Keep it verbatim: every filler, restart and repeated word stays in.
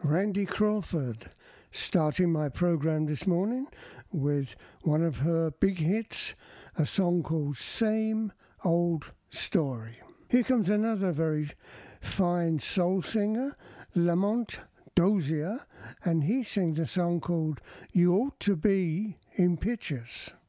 Randy Crawford, starting my program this morning with one of her big hits, a song called Same Old Story. Here comes another very fine soul singer, Lamont Dozier, and he sings a song called You Ought to Be in Pictures.